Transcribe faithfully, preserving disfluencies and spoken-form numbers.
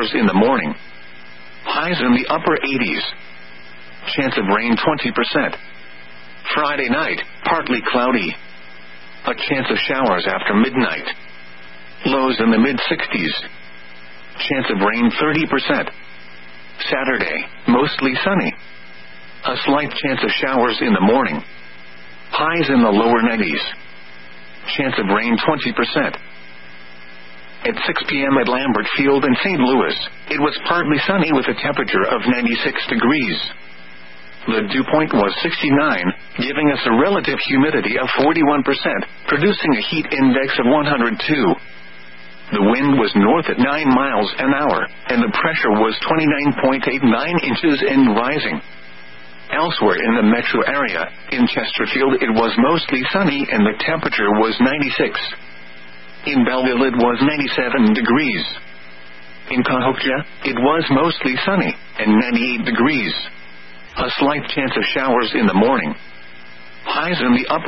showers in the morning. Highs in the upper eighties. Chance of rain twenty percent. Friday night, partly cloudy. A chance of showers after midnight. Lows in the mid-sixties. Chance of rain thirty percent. Saturday, mostly sunny. A slight chance of showers in the morning. Highs in the lower nineties. Chance of rain twenty percent. At six p.m. at Lambert Field in Saint Louis, it was partly sunny with a temperature of ninety-six degrees. The dew point was sixty-nine, giving us a relative humidity of forty-one percent, producing a heat index of one hundred two. The wind was north at nine miles an hour, and the pressure was twenty-nine point eight nine inches and rising. Elsewhere in the metro area, in Chesterfield it was mostly sunny and the temperature was ninety-six. In Belleville it was ninety-seven degrees. In Cahokia, it was mostly sunny, and ninety-eight degrees. A slight chance of showers in the morning. Highs in the upper